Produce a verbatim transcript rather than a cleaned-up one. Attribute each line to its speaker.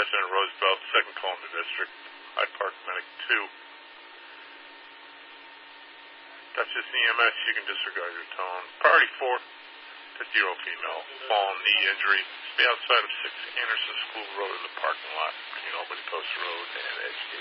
Speaker 1: President Roosevelt, second call in the district. Hyde Park Medic two. Duchess E M S, you can disregard your tone. Priority four, fifty-year-old female, fallen knee injury. Be outside of six Anderson School Road in the parking lot between Albany Post Road and Edge